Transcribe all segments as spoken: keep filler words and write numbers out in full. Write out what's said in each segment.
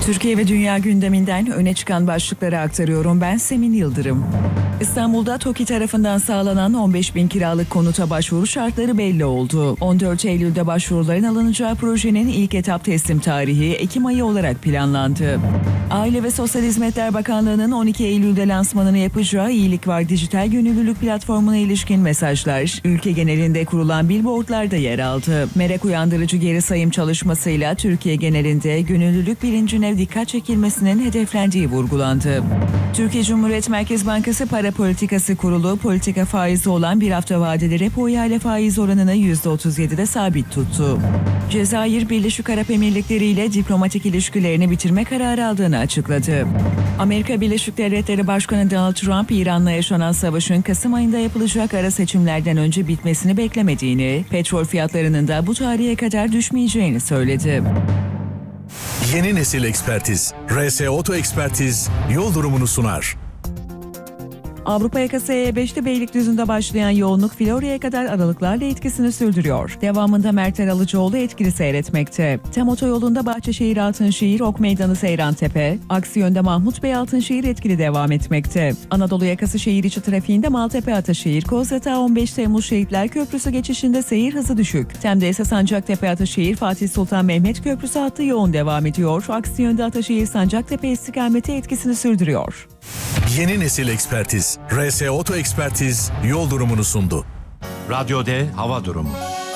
Türkiye ve dünya gündeminden öne çıkan başlıkları aktarıyorum. Ben Semin Yıldırım. İstanbul'da TOKİ tarafından sağlanan on beş bin kiralık konuta başvuru şartları belli oldu. on dört Eylül'de başvuruların alınacağı projenin ilk etap teslim tarihi Ekim ayı olarak planlandı. Aile ve Sosyal Hizmetler Bakanlığı'nın on iki Eylül'de lansmanını yapacağı İyilik Var dijital gönüllülük platformuna ilişkin mesajlar ülke genelinde kurulan billboardlarda yer aldı. Merak uyandırıcı geri sayım çalışmasıyla Türkiye genelinde gönüllülük bilincine dikkat çekilmesinin hedeflendiği vurgulandı. Türkiye Cumhuriyet Merkez Bankası Para Politikası Kurulu politika faizi olan bir hafta vadeli repo ihale faiz oranını yüzde otuz yedide sabit tuttu. Cezayir, Birleşik Arap Emirlikleri ile diplomatik ilişkilerini bitirme kararı aldığını açıkladı. Amerika Birleşik Devletleri Başkanı Donald Trump, İran'la yaşanan savaşın Kasım ayında yapılacak ara seçimlerden önce bitmesini beklemediğini, petrol fiyatlarının da bu tarihe kadar düşmeyeceğini söyledi. Yeni nesil ekspertiz. R S Oto Ekspertiz yol durumunu sunar. Avrupa yakası E beşte Beylikdüzü'nde başlayan yoğunluk Florya'ya kadar aralıklarla etkisini sürdürüyor. Devamında Mertel Alıcıoğlu etkili seyretmekte. Tem otoyolunda Bahçeşehir Altınşehir, Ok Meydanı Seyrantepe, aksi yönde Mahmut Bey Altınşehir etkili devam etmekte. Anadolu yakası şehir içi trafiğinde Maltepe Ataşehir, Kozyatağı on beş Temmuz Şehitler Köprüsü geçişinde seyir hızı düşük. Tem'de ise Sancaktepe Ataşehir, Fatih Sultan Mehmet Köprüsü hattı yoğun devam ediyor. Aksi yönde Ataşehir Sancaktepe istikameti etkisini sürdürüyor. Yeni nesil ekspertiz. R S Oto Ekspertiz yol durumunu sundu. Radyo D hava durumu.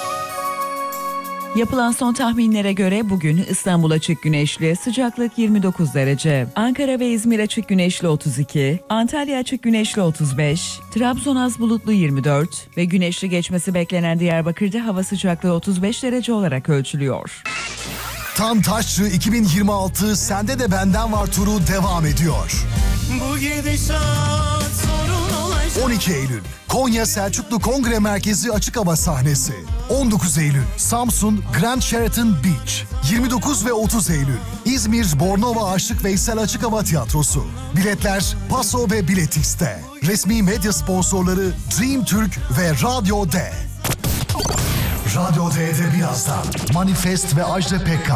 Yapılan son tahminlere göre bugün İstanbul açık güneşli, sıcaklık yirmi dokuz derece. Ankara ve İzmir açık güneşli otuz iki, Antalya açık güneşli otuz beş, Trabzon az bulutlu yirmi dört ve güneşli geçmesi beklenen Diyarbakır'da hava sıcaklığı otuz beş derece olarak ölçülüyor. Tam Taşçı iki bin yirmi altı Sende de Benden Var turu devam ediyor. Bu gidişat sorun olacak. on iki Eylül Konya Selçuklu Kongre Merkezi açık hava sahnesi. on dokuz Eylül Samsun Grand Sheraton Beach. yirmi dokuz ve otuz Eylül İzmir Bornova Aşık Veysel Açık Hava Tiyatrosu. Biletler Paso ve Biletix'te. Resmi medya sponsorları Dream Türk ve Radyo D. Radyo D'de birazdan Manifest ve Ajda Pekkan.